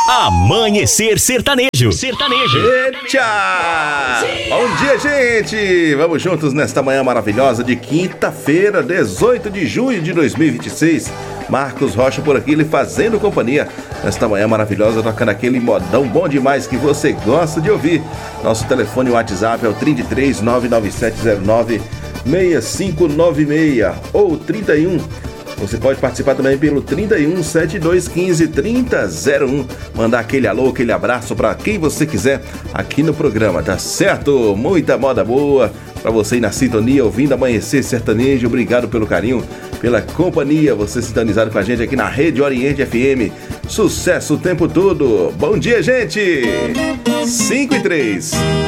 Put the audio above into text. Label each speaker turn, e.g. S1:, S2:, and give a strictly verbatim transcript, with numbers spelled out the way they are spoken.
S1: Amanhecer Sertanejo. Sertanejo.
S2: Eita! Bom dia, gente! Vamos juntos nesta manhã maravilhosa de quinta-feira, dezoito de junho de dois mil e vinte e seis. Marcos Rocha por aqui, lhe fazendo companhia nesta manhã maravilhosa, tocando aquele modão bom demais que você gosta de ouvir. Nosso telefone e WhatsApp é o trinta e três, nove nove sete zero nove, seis cinco nove seis ou trinta e um. Você pode participar também pelo trinta e um, setenta e dois, quinze, trinta, zero um. Mandar aquele alô, aquele abraço para quem você quiser aqui no programa, tá certo? Muita moda boa para você ir na sintonia, ouvindo Amanhecer Sertanejo. Obrigado pelo carinho, pela companhia, você sintonizado com a gente aqui na Rede Oriente F M. Sucesso o tempo todo. Bom dia, gente! cinco e três.